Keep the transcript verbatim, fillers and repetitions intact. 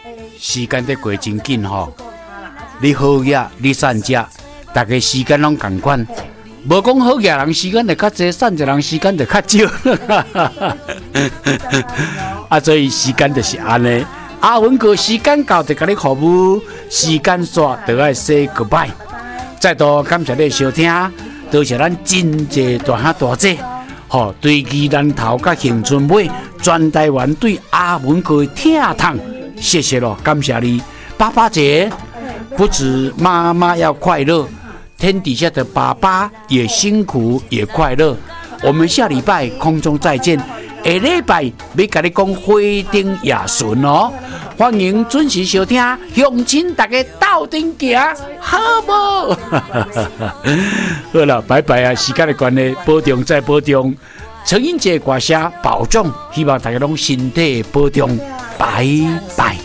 时间在过真紧吼，你好野，你善食，大家时间拢同款。无讲好野人时间就较济，善食人时间就较少。啊，所以时间就是安尼。阿文哥时间到就甲你服务，时间煞就爱 say goodbye。再度感谢你收听，多谢咱真济大兄大姐，吼对宜兰头甲恒春尾，全台湾对阿文哥的疼痛，谢谢咯，感谢你，爸爸节，不止妈妈要快乐。天底下的爸爸也辛苦也快乐，我们下礼拜空中再见。下礼拜要跟你讲花灯夜巡哦，欢迎准时收听，乡亲大家斗阵行，好不？好了，拜拜啊！时间的关系，保重再保重。陈英杰歌声保重，希望大家拢身体保重，拜拜。